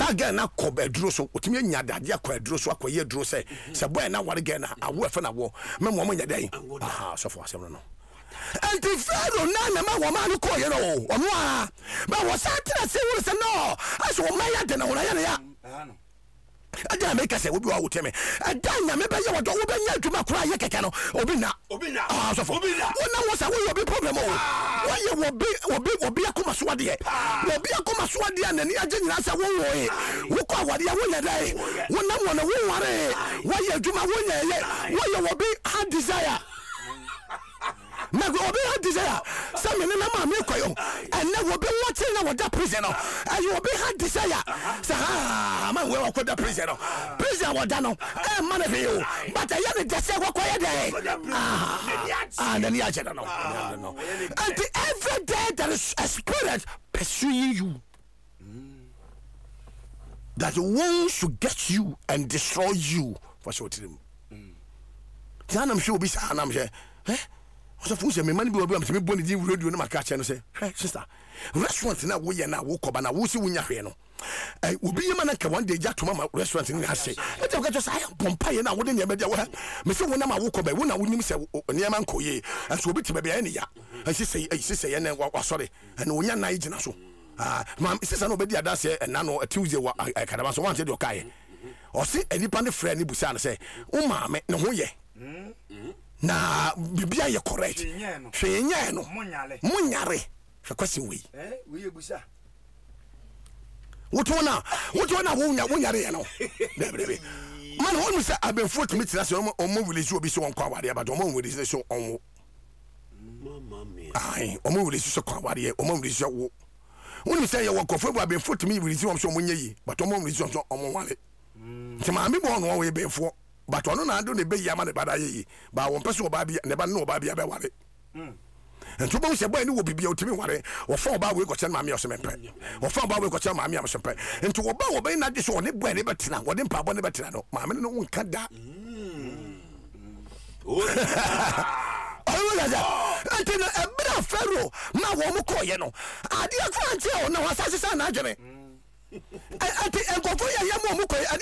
again na ko bedro so otimi anya dade akwa edro so akwa ye dro say boy na ware again na awo efe na wo me mo nya dan so for asem no anti Pharaoh na ma wo ma no ko ye no ono a ba wo sa tra se wo se no aso wo ma ya de na wo ya ya ada make say obi wa wo teme ada nya me be ye wo do wo be nya adwuma kura ye keke no obi na so for obi na wona wo sa wo obi problem o wo ye obi akoma so ade obi akoma so ade na ni age nyina sa wo wo e wo kwa wade wo nya dai wona wo na wo ware wo ye adwuma wo nya ye wo ye obi had desire na obi had desire some me na ma me koyo and na obi watching na wada prison and obi had desire sa man we ko da prison prison wada no man of you but I am the say what quiet day then ya jeda no and every day there is a spirit pursuing you that wants to get you and destroy you for sure I'm sure be sa am say so for say me man bi obi am say me boni di radio na maka che no say sister restaurant na wo ye na wo koba na wo si wo nya hwe no obi yema na ka one day ja to mama restaurant ni ha say e te ka say pompa ye na wo de ne be dia wo ha me say wo na ma wo koba wo na wo nim say ne ma nkoye so obi te be bia ne ya say ye na wa sorry and wo nya na igina so ma sister no be dia da say na no Tuesday wa kadaba so wan say de okai o say enipa ne frɛ ne busa na say wo ma me ne ho ye na bibia ye correct hwenye no munyare hwekwase we we ebusa wotona wunyare ye no debebe man ho mi say abenfo to mitira say omo village obi so won kwa wade but omo village so onwo mama me ai omo village so kwa wade omo village so wo woni say ye won kofo abenfo to mi village won so omo nyeyi but omo village so omo wale tima mi bo no we benfo but ono na ado ne be yama ne bada ye ba won pese oba bia ne ba no oba bia be ware ento bo se boy ne wo bibia otimi ware wo fa oba we ko chen maami osempe wo fa oba we ko chen maami osempe ento oba wo be na de so ne boy ne betina wo de mpabo ne betina no maami no wonka da ento na ebra Pharaoh ma wo mo ko ye no ade akranche o na wasase sa na adwene ati enkofo ya yamo mu ko why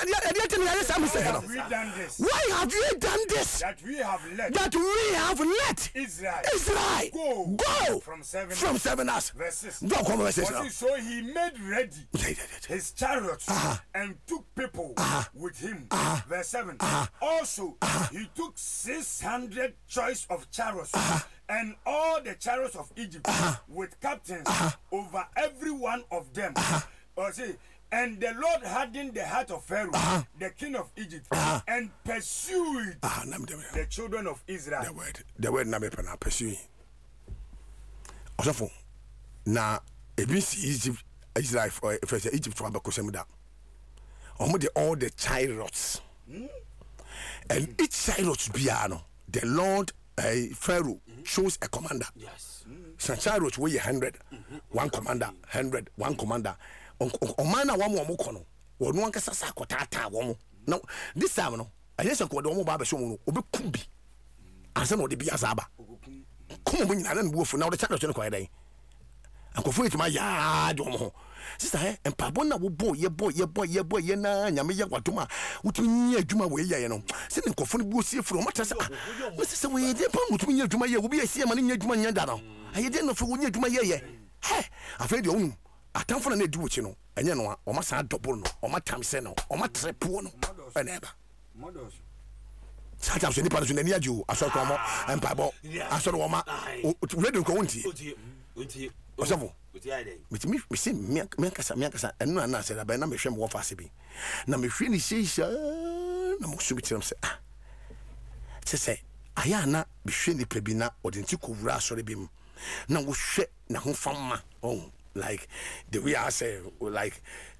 have you done this that we have let Israel go from seven us so he made ready his chariots and took people with him verse 7 also he took 600 choice of chariots and all the chariots of Egypt with captains over every one of them. And the Lord hardened the heart of Pharaoh, the king of Egypt, and pursued the children of Israel. The word na mepana pursuing. Osofo na ebisi Egypt Israel for Egypt for abakosemda. Omo de all the chariots. And each chariot biano, the Lord Pharaoh chose a commander. Yes. Some chariots weigh 100, one commander, 100, one commander. Omana wa mo kono wonu anka sasa akotata wo mo no this time no ayesa ko do mo ba be so mo obekum bi anse no de bi azaba ko mo nyina na buofu na wo de chaka so ne ko edan akofo etima ya do mo sister empabo na wo boy ye na nyame ye wadoma wutumi nya adwuma wo ye no se ne nkofo no buosie furo mata se me se we de pa wutumi nya adwuma ye wo bi asie ma ne nya adwuma nya da no ayede no fo wo nya adwuma ye afre de onu atamfo na edi wuchi no enye no o ma sa double no o ma tamse no o ma triple no eneba modos sata so ni pa so nani aju aso ko mo empabo aso do ma ready ko wonti osafo me se me kasa enu na se da ba na me hwe me wo fa se bi na me hwe ni shisha na mo so bi tiram se se aya na me hwe ni prebi na odenti ko wura aso re bi mu na wo hwe na ho fama like the way I say, like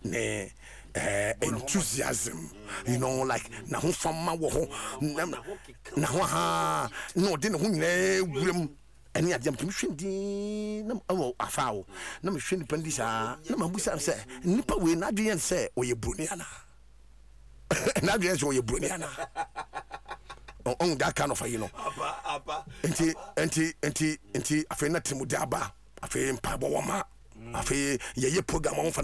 enthusiasm, you know, like na ho fama wo ho na ho ha no de no nyina wurem ani adem to hwendi na afaawo na me hwendi pandisa na mabusa se nipa we na adwen se oye broni ana na adwen se oye broni ana on that kind of you know enti afena timu daba afi mpabo woma afi ye program on